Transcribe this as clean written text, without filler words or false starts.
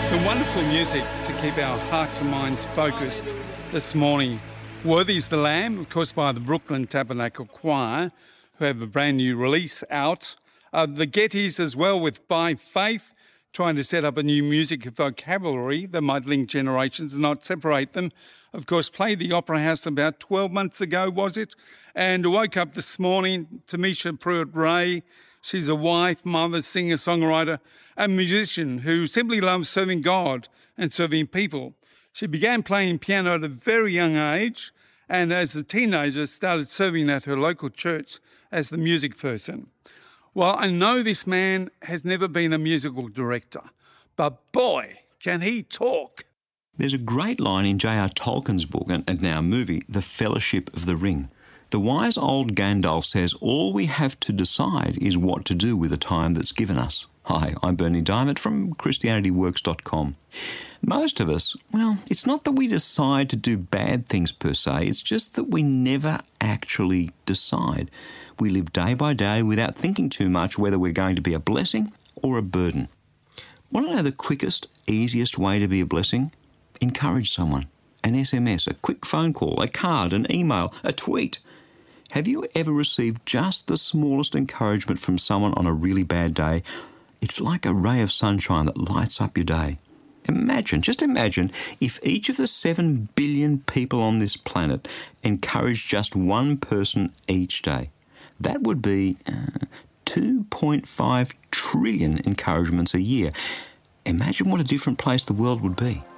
Some wonderful music to keep our hearts and minds focused this morning. Worthy's the Lamb, of course, by the Brooklyn Tabernacle Choir, who have a brand new release out. The Gettys as well with By Faith, trying to set up a new music vocabulary that might link generations and not separate them. Of course, played the Opera House about 12 months ago, was it? And woke up this morning, Tamisha Pruitt-Ray. She's a wife, mother, singer, songwriter, and musician who simply loves serving God and serving people. She began playing piano at a very young age, and as a teenager started serving at her local church as the music person. Well, I know this man has never been a musical director, but boy, can he talk. There's a great line in J.R. Tolkien's book and now movie, The Fellowship of the Ring. The wise old Gandalf says all we have to decide is what to do with the time that's given us. Hi, I'm Bernie Diamond from ChristianityWorks.com. Most of us, well, it's not that we decide to do bad things per se, it's just that we never actually decide. We live day by day without thinking too much whether we're going to be a blessing or a burden. Want to know the quickest, easiest way to be a blessing? Encourage someone. An SMS, a quick phone call, a card, an email, a tweet. Have you ever received just the smallest encouragement from someone on a really bad day? It's like a ray of sunshine that lights up your day. Just imagine if each of the 7 billion people on this planet encouraged just one person each day. That would be 2.5 trillion encouragements a year. Imagine what a different place the world would be.